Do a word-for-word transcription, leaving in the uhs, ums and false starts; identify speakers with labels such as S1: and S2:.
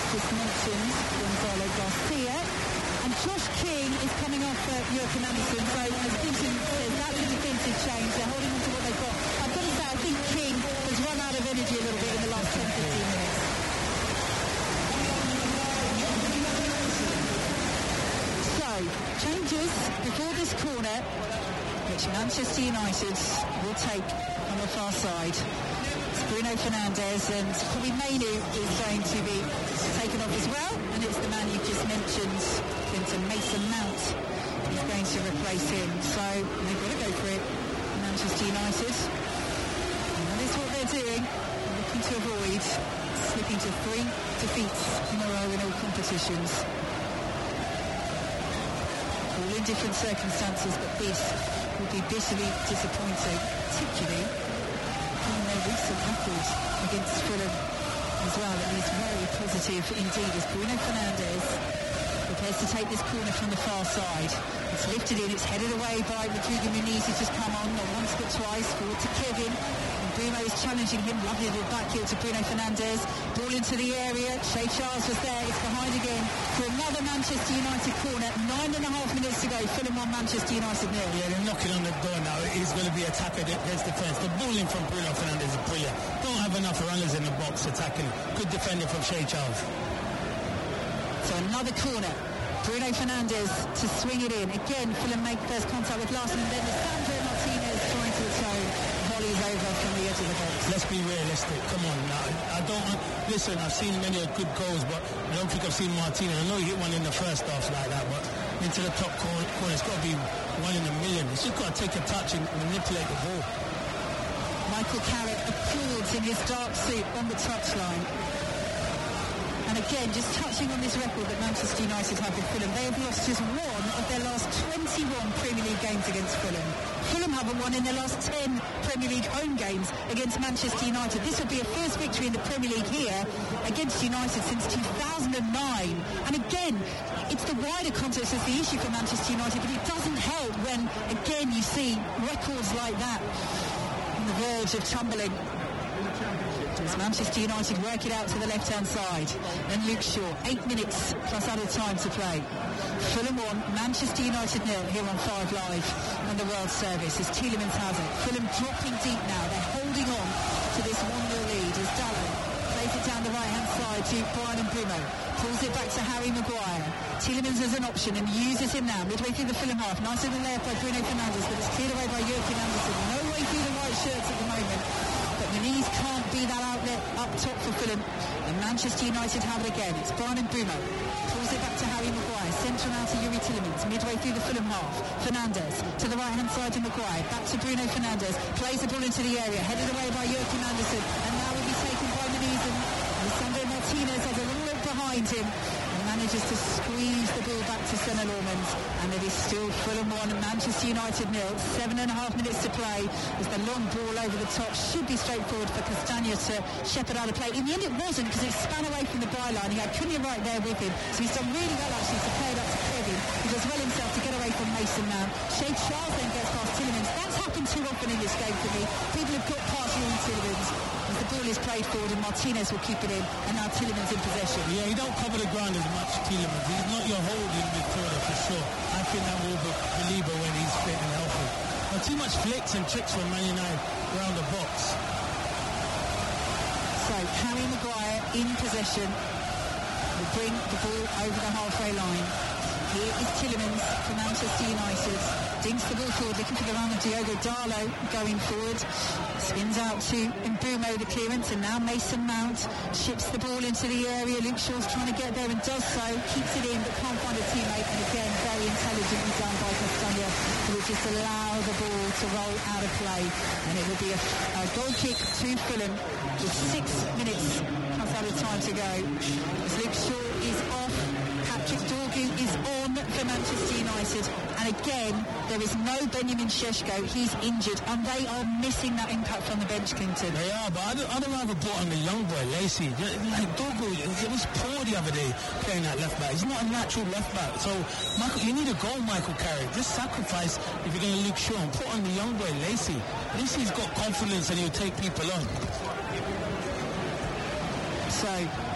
S1: just mentioned Gonzalo Garcia. And Josh King is coming off uh, Joachim Andersen. So as Gibson says, that's a defensive change. They're holding on to what they've got. I've got to say, I think King has run out of energy a little bit in the last ten to fifteen minutes. So, changes before this corner, which Manchester United will take on the far side. It's Bruno Fernandes, and Kobbie Mainoo is going to be taken off as well, and it's the man you just mentioned, Clinton Mason Mount, is going to replace him. So they've got to go for it, Manchester United. And that is what they're doing, looking to avoid slipping to three defeats in a row in all competitions. All in different circumstances, but this will be bitterly disappointing, particularly in their recent record against Fulham as well. That is very positive indeed as Bruno Fernandes prepares to take this corner from the far side. It's lifted in, it's headed away by Rodrigo Muniz, who's just come on, not once but twice, forward to Kevin. And Bruno is challenging him, lovely little back heel to Bruno Fernandes. Ball into the area, Shea Charles was there, it's behind again for another Manchester United corner. Nine and a half minutes to go, Fulham one, Manchester United nil.
S2: Yeah, they're knocking on the door now. It's going to be attack against defence. The balling from Bruno Fernandes is brilliant. Don't have enough runners in the box attacking. Good defending from Shea Charles.
S1: So another corner. Bruno Fernandes to swing it in. Again, Fulham make first contact with Larson, and then Lisandro Martinez trying to atone. Volleys over from the edge of the box.
S2: Let's be realistic. Come on now. I don't... Listen, I've seen many good goals, but I don't think I've seen Martinez. I know he hit one in the first half like that, but into the top corner, corner it's got to be one in a million. He's just got to take a touch and manipulate the ball.
S1: Michael Carrick applauds in his dark suit on the touchline. And again, just touching on this record that Manchester United have with Fulham, they have lost just one of their last twenty-one Premier League games against Fulham. Fulham haven't won in their last ten Premier League home games against Manchester United. This will be a first victory in the Premier League here against United since two thousand nine. And again, it's the wider context that's the issue for Manchester United, but it doesn't help when, again, you see records like that on the verge of tumbling. As Manchester United work it out to the left-hand side. And Luke Shaw, eight minutes plus added time to play. Fulham one, Manchester United nil here on Five Live on the World Service as Tielemans has it. Fulham dropping deep now. They're holding on to this one nil lead as Dalot plays it down the right-hand side to Brian Mbeumo. Pulls it back to Harry Maguire. Tielemans as an option and uses him now midway through the Fulham half. Nice little layup by Bruno Fernandes, but it's cleared away by Joachim Andersen. No way through the white shirts at the moment. Muniz can't be that outlet up top for Fulham, and Manchester United have it again. It's Brian Mbeumo, pulls it back to Harry Maguire, central now to Youri Tielemans, midway through the Fulham half. Fernandes to the right hand side to Maguire, back to Bruno Fernandes, plays the ball into the area, headed away by Joachim Andersen, and now will be taken by Muniz, and Lisandro Martinez has a little look behind him and manages to squeeze the ball back to Senna Lormans, and it is still Fulham one, Manchester United nil. Seven and a half minutes to play as the long ball over the top should be straightforward for Castagna to shepherd out of play. In the end it wasn't, because it span away from the byline. He had Cunha right there with him, so he's done really well actually to play it up to Kevin. He does well himself to get away from Mason Mount. Shea Charles then gets past Tielemans. That's happened too often in this game for me. People have got past Youri Tielemans as the ball is played forward, and Martinez will keep it in, and now Tielemans in possession.
S2: Yeah, he don't cover the ground as much, Tielemans. He's not your holding midfielder for sure. I think that will be Belieber when he's fit and healthy. But too much flicks and tricks from Man United around the box.
S1: So Harry Maguire in possession will bring the ball over the halfway line. Here is Tielemans for Manchester United. Dinks the ball forward, looking for the run of Diogo Dalot going forward. Spins out to Mbeumo, the clearance, and now Mason Mount ships the ball into the area. Luke Shaw's trying to get there and does so. Keeps it in, but can't find a teammate. And again, very intelligently done by Castagna, who will just allow the ball to roll out of play. And it will be a, a goal kick to Fulham with six minutes plus out of time to go. As Luke Shaw is off, Patrick Dorgu is on for Manchester United, and again there is no Benjamin Šeško. He's injured, and they are missing that impact from the bench, Clinton.
S2: They are, but I'd, I'd rather brought on the young boy Lacey. Like Dorgu, it was poor the other day playing that left back. He's not a natural left back, so Michael, you need a goal, Michael Carrick. Just sacrifice if you're going to Luke Shaw and put on the young boy Lacey. Lacey's got confidence and he'll take people on.
S1: So